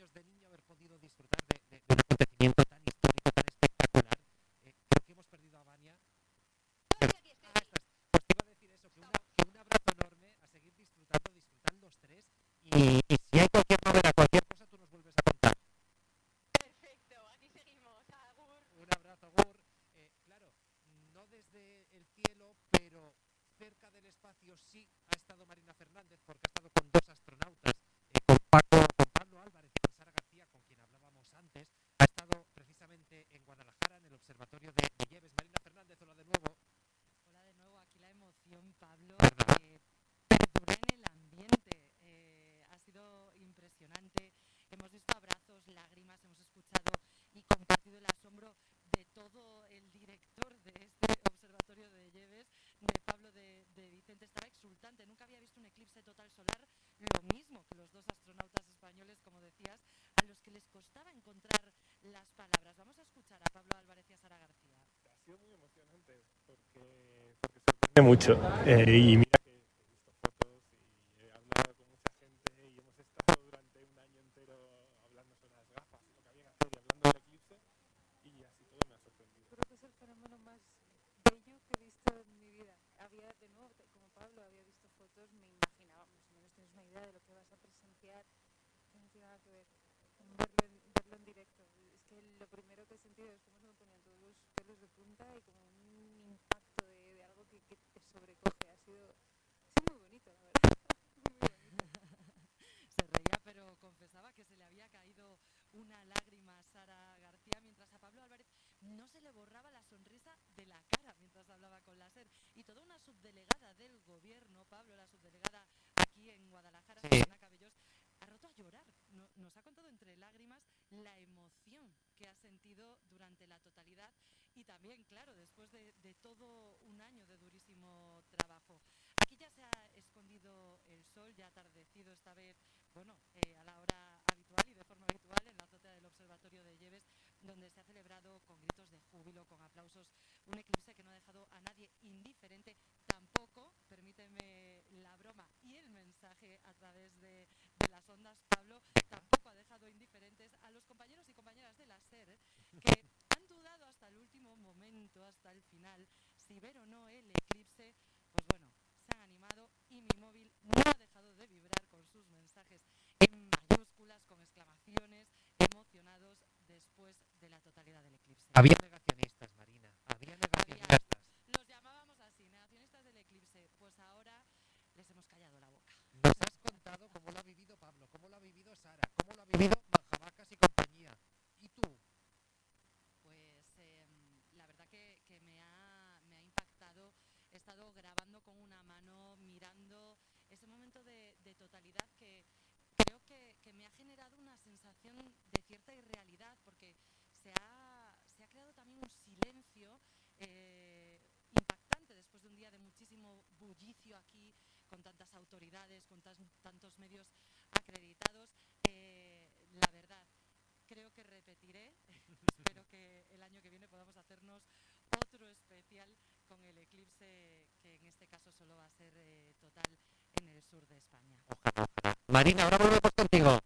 sueños de niño haber podido disfrutar de un acontecimiento tan histórico, tan espectacular. Creo que hemos perdido a Vania. Estás. Pues te iba a decir eso, que un abrazo enorme, a seguir disfrutando, disfrutan los tres. Y si hay cualquier novedad, cualquier cosa, tú nos vuelves a contar. Perfecto, aquí seguimos. Agur. Un abrazo, Gur. Claro, no desde el cielo, pero cerca del espacio sí ha estado Marina Fernández, porque ha estado con dos astronautas, con Pablo Álvarez y con Sara García, con quien hablábamos antes. Ha estado precisamente en Guadalajara, en el observatorio de Lleves. Marina Fernández, hola de nuevo. Hola de nuevo, aquí la emoción, Pablo, ¿Verdad? perdura en el ambiente. Ha sido impresionante. Hemos visto abrazos, lágrimas, hemos escuchado y compartido el asombro de todo el director de este observatorio de Lleves, de Pablo de Vicente. Estaba exultante. Nunca había visto un eclipse total solar, lo mismo que los dos astronautas españoles, como decías, a los que les costaba encontrar las palabras. Vamos a escuchar a Pablo Álvarez y a Sara García. Ha sido muy emocionante porque sorprende mucho. Y mira que he visto fotos y he hablado con mucha gente y hemos estado durante un año entero hablando sobre las gafas y lo que había que hacer y hablando del eclipse, y así todo me ha sorprendido. Creo que es el fenómeno más bello que he visto en mi vida. Había, de nuevo, como Pablo, había visto fotos, me imaginaba, más o menos tienes una idea de lo que vas a presenciar, que no tiene nada que ver con verlo en directo. Es que lo primero que he sentido es como se me ponían todos los pelos de punta y como un impacto de algo que te sobrecoge. Ha sido muy bonito, la verdad. Muy bonito. Se reía, pero confesaba que se le había caído una lágrima a Sara García, mientras a Pablo Álvarez no se le borraba la sonrisa de la cara mientras hablaba con la SER. Y toda una subdelegada del gobierno, Pablo, la subdelegada aquí en Guadalajara, Sí. Susana Cabellos, ha roto a llorar. Nos ha contado entre lágrimas la emoción que ha sentido durante la totalidad y también, claro, después de todo un año de durísimo trabajo. Aquí ya se ha escondido el sol, ya ha atardecido esta vez, bueno, a la hora habitual y de forma habitual en la azotea del Observatorio de Lleves, donde se ha celebrado con gritos de júbilo, con aplausos, un eclipse que no ha dejado a nadie indiferente. Tampoco, permíteme la broma y el mensaje a través de las ondas, Pablo, tampoco ha dejado indiferentes a los compañeros y compañeras de la SER, que han dudado hasta el último momento, hasta el final, si ver o no el eclipse. Pues bueno, se han animado y mi móvil no ha dejado de vibrar con sus mensajes en mayúsculas, con exclamaciones, emocionados después de la totalidad del eclipse. Había negacionistas, Marina. Había negacionistas. Los llamábamos así, negacionistas del eclipse. Pues ahora les hemos callado la boca. Nos has contado cómo lo ha vivido Pablo, cómo lo ha vivido Sara, cómo lo ha vivido Manjabacas y compañía. ¿Y tú? Pues la verdad que me ha impactado. He estado grabando con una mano, mirando ese momento de totalidad que creo que me ha generado una sensación de cierta irrealidad, porque se ha creado también un silencio impactante después de un día de muchísimo bullicio aquí, con tantas autoridades, con tantos medios acreditados. La verdad, creo que repetiré. Espero que el año que viene podamos hacernos otro especial con el eclipse, que en este caso solo va a ser total en el sur de España. Ojalá, ojalá. Marina, ahora volvemos contigo.